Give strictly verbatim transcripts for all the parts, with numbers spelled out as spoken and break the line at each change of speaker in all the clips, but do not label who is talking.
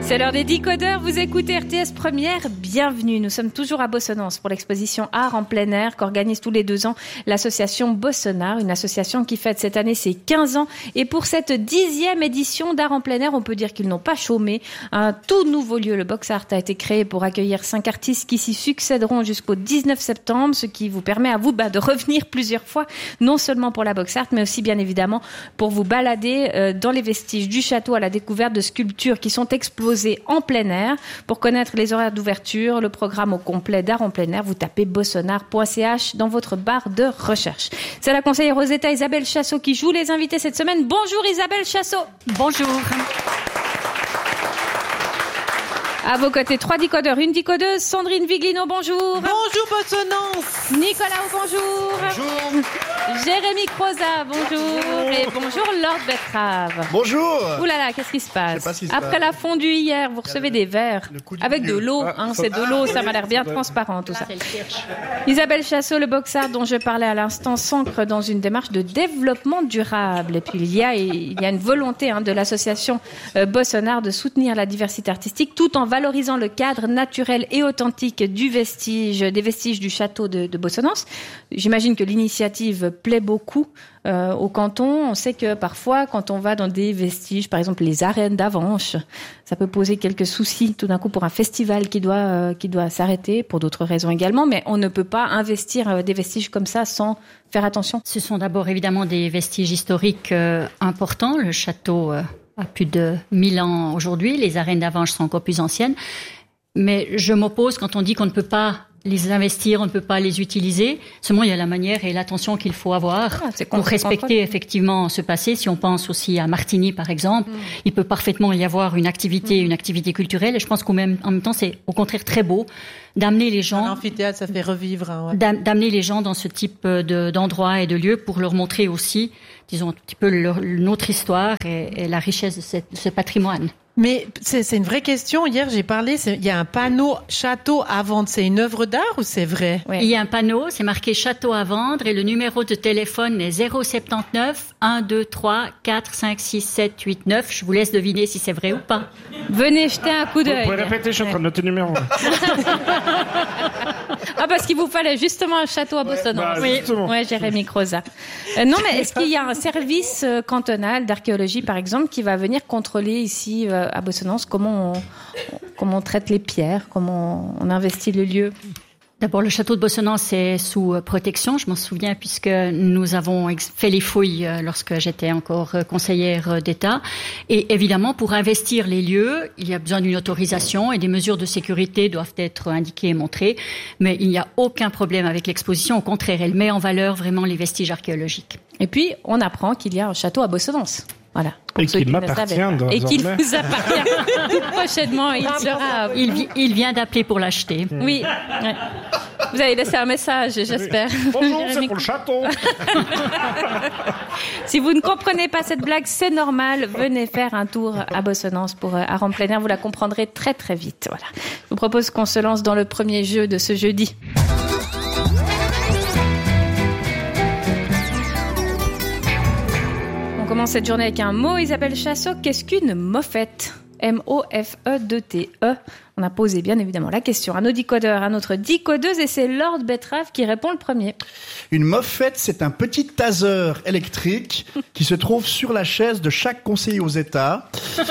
C'est l'heure des décodeurs, vous écoutez R T S Première, bienvenue. Nous sommes toujours à Bossonance pour l'exposition Art en plein air qu'organise tous les deux ans l'association Bossonart, une association qui fête cette année ses quinze ans. Et pour cette dixième édition d'Art en plein air, on peut dire qu'ils n'ont pas chômé. Un tout nouveau lieu, le Box Art, a été créé pour accueillir cinq artistes qui s'y succéderont jusqu'au dix-neuf septembre, ce qui vous permet à vous bah, de revenir plusieurs fois, non seulement pour la Box Art, mais aussi bien évidemment pour vous balader euh, dans les vestiges du château à la découverte de sculptures qui sont exposées en plein air. Pour connaître les horaires d'ouverture, le programme au complet d'Art en plein air, vous tapez bossonart point c h dans votre barre de recherche. C'est la conseillère Rosetta Isabelle Chassot qui joue les invités cette semaine. Bonjour Isabelle Chassot.
Bonjour.
À vos côtés, trois décodeurs, une décodeuse. Sandrine Viglino, bonjour.
Bonjour Bossonance.
Nicolas, bonjour.
Bonjour.
Jérémy Croza, bonjour. bonjour. Et bonjour Lord Betrave.
Bonjour.
Ouh là là, qu'est-ce qui se passe,
pas ce qui se
Après
passe.
la fondue hier, vous recevez des verres avec de l'eau.
Ah,
hein,
faut...
c'est de
ah,
l'eau, ça
oui,
m'a l'air bien
doit...
transparent tout ça. Isabelle Chassot, le Box Art dont je parlais à l'instant, s'ancre dans une démarche de développement durable. Et puis il y a, il y a une volonté hein, de l'association euh, Bossonart de soutenir la diversité artistique tout en valorisant le cadre naturel et authentique du vestige, des vestiges du château de, de Bossonance. J'imagine que l'initiative plaît beaucoup euh, au canton. On sait que parfois, quand on va dans des vestiges, par exemple les arènes d'Avanches, ça peut poser quelques soucis tout d'un coup pour un festival qui doit euh, qui doit s'arrêter, pour d'autres raisons également. Mais on ne peut pas investir euh, des vestiges comme ça sans faire attention.
Ce sont d'abord évidemment des vestiges historiques euh, importants. Le château euh, a plus de mille ans aujourd'hui. Les arènes d'Avanches sont encore plus anciennes. Mais je m'oppose quand on dit qu'on ne peut pas les investir, on ne peut pas les utiliser. Seulement, il y a la manière et l'attention qu'il faut avoir
ah,
pour respecter effectivement ce passé. Si on pense aussi à Martigny, par exemple, mm. il peut parfaitement y avoir une activité, mm. une activité culturelle. Et je pense qu'en même, en même temps, c'est au contraire très beau d'amener les gens...
L'amphithéâtre, ça fait revivre. Hein, ouais.
D'amener les gens dans ce type de, d'endroits et de lieux pour leur montrer aussi, disons, un petit peu leur, notre histoire et, et la richesse de, cette, de ce patrimoine.
Mais c'est, c'est une vraie question. Hier, j'ai parlé, il y a un panneau château à vendre. C'est une œuvre d'art ou c'est vrai?
Oui. Il y a un panneau, c'est marqué château à vendre et le numéro de téléphone est zéro sept neuf un deux trois quatre cinq six sept huit neuf. Je vous laisse deviner si c'est vrai ou pas.
Venez jeter un coup d'œil.
Vous pouvez répéter, je suis en train de noter le numéro.
Ah, parce qu'il vous fallait justement un château à Bossonance.
Ouais, bah,
oui, ouais, Jérémy Croza. Euh, non, mais est-ce qu'il y a un service euh, cantonal d'archéologie, par exemple, qui va venir contrôler ici euh, à Bossonance comment on, comment on traite les pierres, comment on investit le lieu?
D'abord, le château de Bossonance est sous protection, je m'en souviens, puisque nous avons fait les fouilles lorsque j'étais encore conseillère d'État. Et évidemment, pour investir les lieux, il y a besoin d'une autorisation et des mesures de sécurité doivent être indiquées et montrées. Mais il n'y a aucun problème avec l'exposition. Au contraire, elle met en valeur vraiment les vestiges archéologiques.
Et puis, on apprend qu'il y a un château à Bossonance. Voilà.
Et qu'il m'appartient.
Et qu'il vous appartient. Tout prochainement, il sera.
Il, il vient d'appeler pour l'acheter.
Oui. Ouais. Vous avez laissé un message, j'espère.
Bonjour, c'est pour le château.
Si vous ne comprenez pas cette blague, c'est normal. Venez faire un tour à Bossonance pour Art en plein air. Vous la comprendrez très très vite. Voilà. Je vous propose qu'on se lance dans le premier jeu de ce jeudi. On commence cette journée avec un mot. Isabelle Chassot, qu'est-ce qu'une moffette? M O F E deux T E. On a posé bien évidemment la question à nos décodeurs, à notre décodeuse, et c'est Lord Betrave qui répond le premier.
Une moffette, c'est un petit taser électrique qui se trouve sur la chaise de chaque conseiller aux États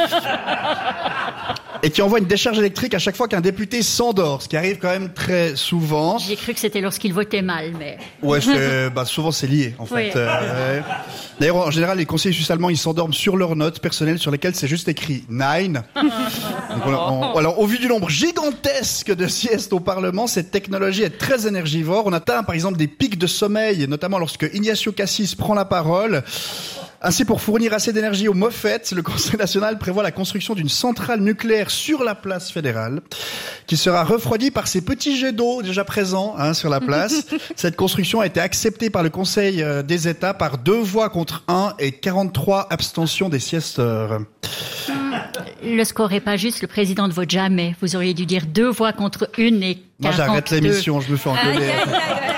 et qui envoie une décharge électrique à chaque fois qu'un député s'endort, ce qui arrive quand même très souvent.
J'ai cru que c'était lorsqu'il votait mal, mais...
Ouais, c'est, bah, souvent c'est lié, en fait.
Oui.
Euh, d'ailleurs, en général, les conseillers suisses allemands, ils s'endorment sur leurs notes personnelles sur lesquelles c'est juste écrit « Nine ». Donc, on, on, alors, au vu du nombre gigantesque de siestes au Parlement, cette technologie est très énergivore. On atteint, par exemple, des pics de sommeil, notamment lorsque Ignacio Cassis prend la parole. Ainsi, pour fournir assez d'énergie aux moffettes, le Conseil national prévoit la construction d'une centrale nucléaire sur la place fédérale, qui sera refroidie par ces petits jets d'eau déjà présents hein, sur la place. Cette construction a été acceptée par le Conseil des États par deux voix contre un et quarante-trois abstentions des siesteurs.
Le score est pas juste, le président ne vote jamais. Vous auriez dû dire deux voix contre une et quarante-deux.
Moi, j'arrête l'émission, je me fais engueuler.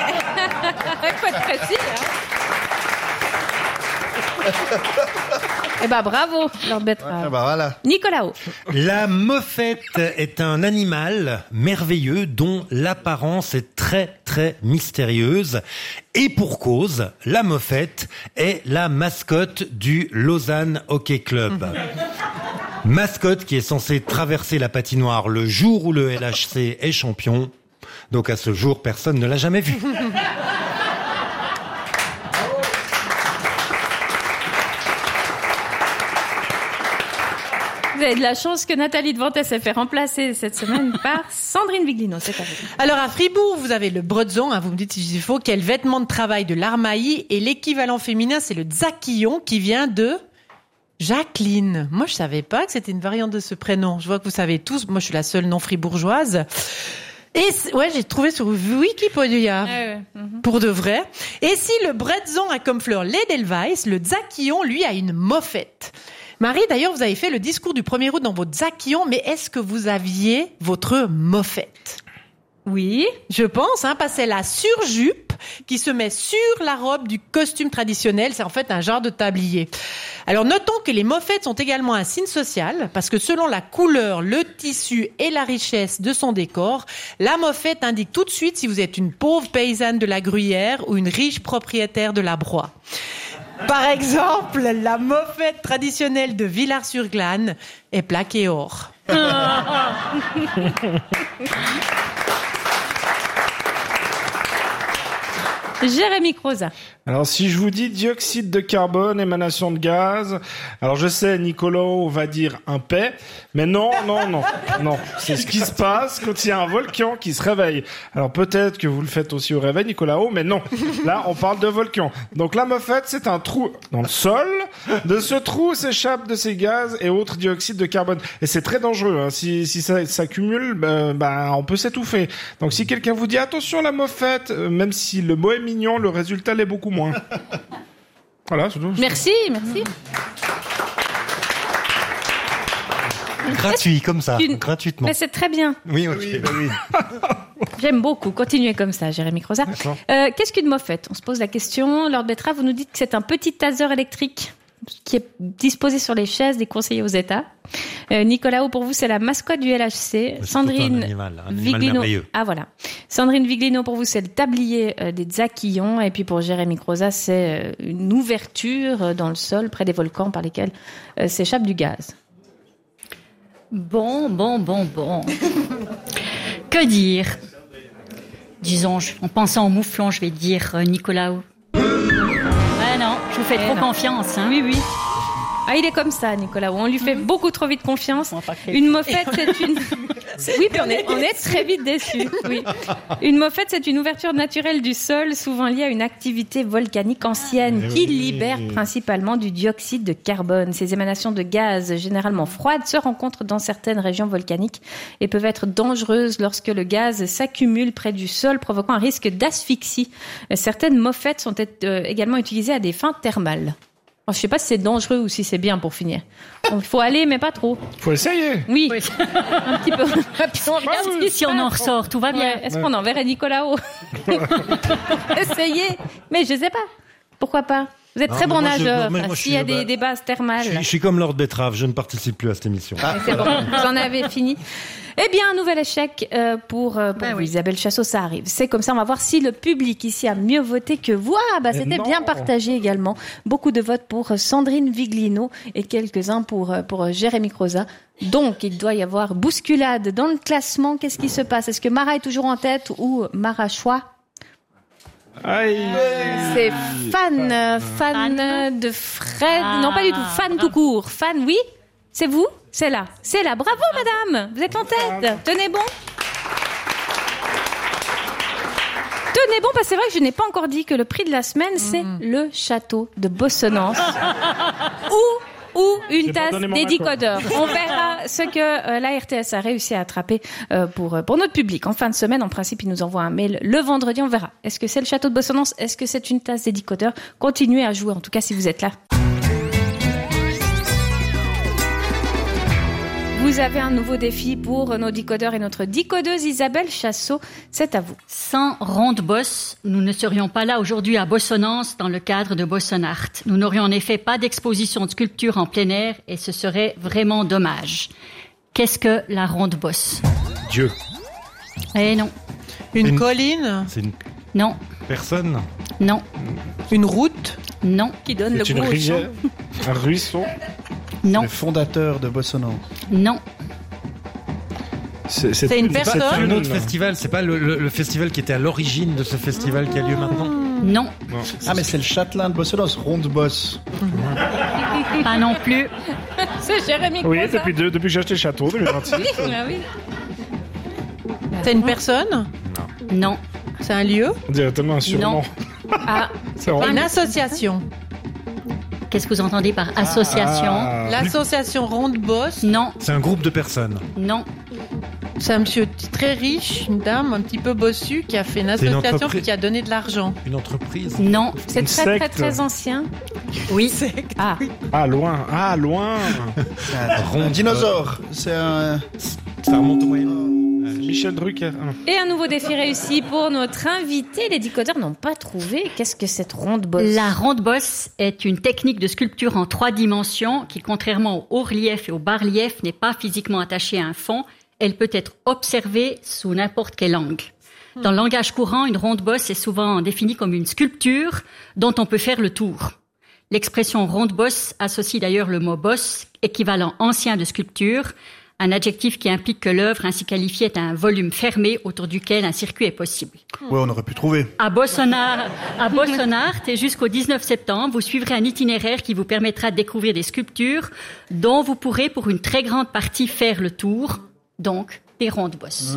Faut être précis, hein. Eh ben bravo, Lord Betrave.
Ah bah voilà.
Nicolas O.
La moffette est un animal merveilleux dont l'apparence est très très mystérieuse. Et pour cause, la moffette est la mascotte du Lausanne Hockey Club. Mascotte qui est censée traverser la patinoire le jour où le L H C est champion. Donc à ce jour, personne ne l'a jamais vu.
Vous avez de la chance que Nathalie de Ventes s'est fait remplacer cette semaine par Sandrine Viglino. C'est à vous.
Alors à Fribourg, vous avez le bretzon, hein, vous me dites s'il faut, quel vêtement de travail de l'Armaï, et l'équivalent féminin, c'est le tzakillon qui vient de Jacqueline. Moi, je savais pas que c'était une variante de ce prénom. Je vois que vous savez tous, moi je suis la seule non fribourgeoise. Et ouais, j'ai trouvé sur Wikipédia,
Ah ouais. Mm-hmm.
pour de vrai. Et si le bretzon a comme fleur l'Edelweiss, le tzakillon, lui, a une moffette. Marie, d'ailleurs, vous avez fait le discours du premier août dans votre tzakillon, mais est-ce que vous aviez votre moffette?
Oui.
Je pense, hein, parce que c'est la surjupe qui se met sur la robe du costume traditionnel. C'est en fait un genre de tablier. Alors, notons que les moffettes sont également un signe social, parce que selon la couleur, le tissu et la richesse de son décor, la moffette indique tout de suite si vous êtes une pauvre paysanne de la Gruyère ou une riche propriétaire de la Broye. Par exemple, la moffette traditionnelle de Villars-sur-Glâne est plaquée or.
Jérémy Croza.
Alors, si je vous dis dioxyde de carbone, émanation de gaz, alors je sais, Nicolas va dire un paix, mais non, non, non, non. C'est ce qui se passe quand il y a un volcan qui se réveille. Alors, peut-être que vous le faites aussi au réveil, Nicolas, mais non. Là, on parle de volcan. Donc, la moffette, c'est un trou dans le sol. De ce trou s'échappent de ces gaz et autres dioxydes de carbone. Et c'est très dangereux, hein. Si, si ça s'accumule, ben, ben, on peut s'étouffer. Donc, si quelqu'un vous dit, attention, la moffette, euh, même si le mot est mignon, le résultat l'est beaucoup moins. Voilà, c'est tout.
Merci, merci.
Gratuit, comme ça,
Une-
gratuitement.
Mais c'est très bien.
Oui, ok.
Oui, bah oui.
J'aime beaucoup. Continuez comme ça, Jérémy Croza.
D'accord.
Euh, qu'est-ce qu'une moffette? On se pose la question. Lord Betrave, vous nous dites que c'est un petit taser électrique qui est disposé sur les chaises des conseillers aux États. Euh, Nicolas, pour vous, c'est la mascotte du L H C.
C'est
Sandrine
tout un animal, un animal
Viglino.
merveilleux.
Ah voilà. Sandrine Viglino, pour vous, c'est le tablier euh, des tzakillons. Et puis pour Jérémy Croza, c'est euh, une ouverture euh, dans le sol près des volcans par lesquels euh, s'échappe du gaz.
Bon, bon, bon, bon. Que dire? Disons, je- en pensant au mouflon, je vais dire euh, Nicolas. Ah non, je vous fais
Eh
trop
non.
confiance. Hein.
Oui, oui. Ah, il est comme ça, Nicolas. On lui fait beaucoup trop vite confiance.
On va pas créer-
Une moffette, c'est une... c'est- Oui, puis on est, on est très vite déçus. Oui. Une moffette, c'est une ouverture naturelle du sol, souvent liée à une activité volcanique ancienne qui libère principalement du dioxyde de carbone. Ces émanations de gaz, généralement froides, se rencontrent dans certaines régions volcaniques et peuvent être dangereuses lorsque le gaz s'accumule près du sol, provoquant un risque d'asphyxie. Certaines moffettes sont euh, également utilisées à des fins thermales. Oh, je sais pas si c'est dangereux ou si c'est bien pour finir. Il faut aller, mais pas trop.
Faut essayer.
Oui,
Oui.
un petit peu. Puis on regarde ce qui se
Si on en
passe.
ressort, tout va bien.
Ouais, est-ce qu'on enverrait Nicolas O Essayez. Mais je sais pas. Pourquoi pas? Vous êtes
Non,
très
mais
bon
moi, je-
nageur.
moi, moi, je
S'il y a
suis,
des,
bah,
des bases thermales.
Je, suis- je suis comme Lord Betrave, je ne participe plus à cette émission.
Ah.
C'est bon, vous en avez fini. Eh bien, un nouvel échec euh, pour, euh, pour
Ben
vous,
oui.
Isabelle Chassot, ça arrive. C'est comme ça, on va voir si le public ici a mieux voté que vous. Ah, bah,
Mais
c'était
non.
bien partagé également. Beaucoup de votes pour euh, Sandrine Viglino et quelques-uns pour, euh, pour euh, Jérémy Croza. Donc, il doit y avoir bousculade dans le classement. Qu'est-ce qui se passe? Est-ce que Mara est toujours en tête ou Mara Choix?
Aïe.
C'est fan, euh, fan euh, de Fred.
Ah,
non, pas du tout. Fan
bravo.
tout court. Fan, oui. C'est vous? C'est là. C'est là. Bravo, madame. Vous êtes en tête. Tenez bon. Tenez bon, parce que c'est vrai que je n'ai pas encore dit que le prix de la semaine, c'est le château de Bossonance. ou, ou une
J'ai pas
tasse
donné mon
des
accord.
décodeurs. On verra ce que euh, la R T S a réussi à attraper euh, pour, euh, pour notre public. En fin de semaine, en principe, ils nous envoient un mail le vendredi. On verra. Est-ce que c'est le château de Bossonance? Est-ce que c'est une tasse des décodeurs? Continuez à jouer, en tout cas, si vous êtes là. Vous avez un nouveau défi pour nos décodeurs et notre décodeuse Isabelle Chassot. C'est à vous.
Sans Ronde Boss, nous ne serions pas là aujourd'hui à Bossonance dans le cadre de Bossonart. Nous n'aurions en effet pas d'exposition de sculpture en plein air et ce serait vraiment dommage. Qu'est-ce que la Ronde Bosse ?
Dieu.
Eh non.
Une,
Une-
colline,
C'est une
Non.
personne.
Non.
une route,
Non.
Qui donne le
C'est une
goût au
rivière, un ruisseau.
Non.
Le fondateur de Bossonance.
Non.
C'est une
C'est pas-
personne.
C'est un autre festival. C'est pas le, le- le festival qui était à l'origine de ce festival qui a lieu maintenant.
Non.
Ah, mais c'est le châtelain de Bossonance, Ronde Bosse.
Pas non plus.
C'est Jérémy
Oui,
Croizat.
depuis, deux, depuis que j'ai acheté le château, deux mille vingt-six.
Ah oui.
c'est une personne,
Non.
c'est un lieu,
On dirait tellement un surnom.
Ah,
C'est vraiment...
une association.
Qu'est-ce que vous entendez par association ?
Ah.
L'association Ronde Bosse,
Non.
C'est un groupe de personnes.
Non.
c'est un monsieur très riche, une dame un petit peu bossue qui a fait une
C'est une
association
entreprise.
qui a donné de l'argent.
Une entreprise.
Non.
c'est
Une
très très
secte.
très ancien.
Oui.
Ah,
Ah, loin. Ah, loin.
C'est un, un dinosaure. C'est un...
Ça remonte au Moyen Âge.
Michel Drucker. Ah, non.
et un nouveau défi réussi pour notre invité. Les décodeurs n'ont pas trouvé. Qu'est-ce que cette ronde bosse ?
La ronde bosse est une technique de sculpture en trois dimensions qui, contrairement au haut-relief et au bas-relief, n'est pas physiquement attachée à un fond. Elle peut être observée sous n'importe quel angle. Dans le langage courant, une ronde bosse est souvent définie comme une sculpture dont on peut faire le tour. L'expression ronde bosse associe d'ailleurs le mot bosse, équivalent ancien de sculpture, un adjectif qui implique que l'œuvre ainsi qualifiée est un volume fermé autour duquel un circuit est possible.
Ouais, on aurait pu trouver.
À Bossonart, à Bossonart et jusqu'au dix-neuf septembre, vous suivrez un itinéraire qui vous permettra de découvrir des sculptures dont vous pourrez pour une très grande partie faire le tour, donc des rondes bosses.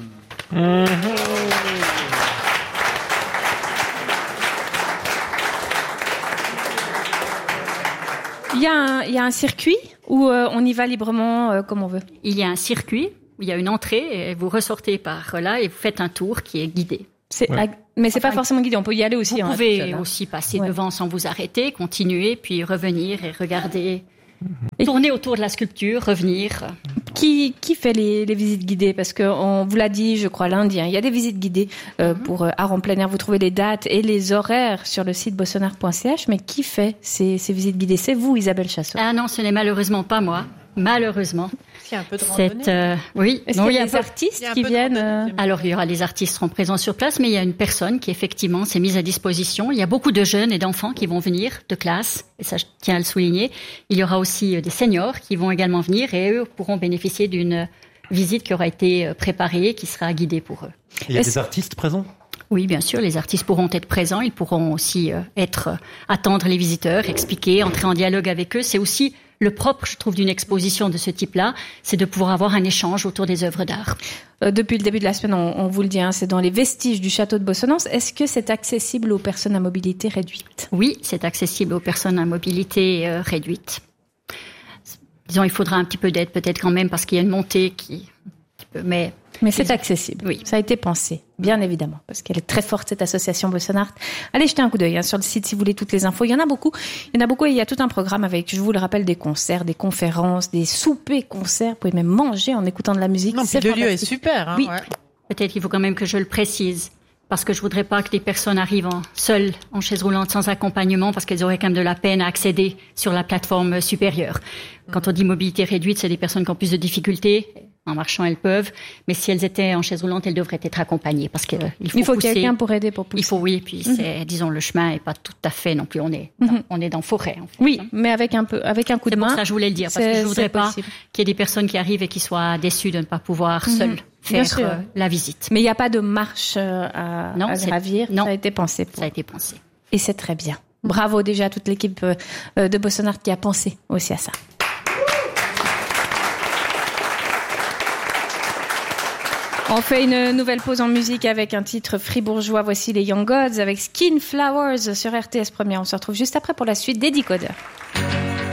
Il y a un, il y a un circuit où euh, on y va librement euh, comme on veut.
Il y a un circuit, où il y a une entrée et vous ressortez par là et vous faites un tour qui est guidé.
C'est,
Ouais.
ag- mais c'est
Enfin,
pas forcément guidé. On peut y aller aussi.
Vous
hein,
pouvez
tout seul, hein.
aussi passer
Ouais.
devant sans vous arrêter, continuer, puis revenir et regarder. Tourner autour de la sculpture, revenir.
Qui, qui fait les, les visites guidées ? Parce que on vous l'a dit, je crois, lundi, hein, il y a des visites guidées euh, pour euh, Art en plein air. Vous trouvez les dates et les horaires sur le site bossonart point c h. Mais qui fait ces, ces visites guidées ? C'est vous, Isabelle Chassot.
Ah non, ce n'est malheureusement pas moi. Malheureusement.
Il y a un peu de randonnée.
C'est, euh, oui.
Est-ce
Non,
qu'il y
il y
a
a
des
pas-
artistes
il y a un
qui
peu de
viennent
randonnée.
euh,
Alors, il y aura les artistes qui seront présents sur place, mais il y a une personne qui, effectivement, s'est mise à disposition. Il y a beaucoup de jeunes et d'enfants qui vont venir de classe, et ça, je tiens à le souligner. Il y aura aussi euh, des seniors qui vont également venir, et eux pourront bénéficier d'une visite qui aura été euh, préparée, qui sera guidée pour eux.
Il y a
Est-ce-
des artistes présents.
Oui, bien sûr, les artistes pourront être présents, ils pourront aussi euh, être euh, attendre les visiteurs, expliquer, entrer en dialogue avec eux. C'est aussi le propre, je trouve, d'une exposition de ce type-là, c'est de pouvoir avoir un échange autour des œuvres d'art.
euh, depuis le début de la semaine, on, on vous le dit, hein, c'est dans les vestiges du château de Bossonance. Est-ce que c'est accessible aux personnes à mobilité réduite ?
Oui, c'est accessible aux personnes à mobilité euh, réduite. Disons, il faudra un petit peu d'aide peut-être quand même parce qu'il y a une montée qui, qui peut, mais
Mais c'est accessible.
Oui.
Ça a été pensé, bien évidemment, parce qu'elle est très forte, cette association Bossonart. Allez jeter un coup d'œil hein, sur le site si vous voulez toutes les infos. Il y en a beaucoup. Il y en a beaucoup et il y a tout un programme avec, je vous le rappelle, des concerts, des conférences, des soupers, concerts. Vous pouvez même manger en écoutant de la musique.
Non,
C'est
puis le lieu est
fantastique.
super. Hein,
Oui.
ouais.
peut-être qu'il faut quand même que je le précise. Parce que je voudrais pas que des personnes arrivent en, seules, en chaise roulante, sans accompagnement, parce qu'elles auraient quand même de la peine à accéder sur la plateforme supérieure. Quand on dit mobilité réduite, c'est des personnes qui ont plus de difficultés. En marchant, elles peuvent. Mais si elles étaient en chaise roulante, elles devraient être accompagnées. Parce que, euh, il faut,
Il faut
pousser.
quelqu'un pour aider, pour pousser.
Il faut, oui. Et puis, c'est, disons, le chemin est pas tout à fait non plus. On est, dans,
Mhm.
on est dans forêt, en fait.
Oui,
hein.
mais avec un peu, avec un coup
C'est
de
pour
main.
ça que je voulais le dire. Parce
c'est-
que je voudrais
c'est
pas
possible.
qu'il y ait des personnes qui arrivent et qui soient déçues de ne pas pouvoir
Mhm.
seules
Bien
faire
sûr.
euh, la visite.
Mais il n'y a pas de marche euh, à,
Non,
à
c'est-
gravir.
non.
Ça a été pensé pour.
Ça a été pensé.
Et c'est très bien. Bravo déjà à toute l'équipe euh, euh, de Bossonart qui a pensé aussi à ça. On fait une nouvelle pause en musique avec un titre fribourgeois. Voici les Young Gods avec Skin Flowers sur R T S Première. On se retrouve juste après pour la suite des Décodeurs.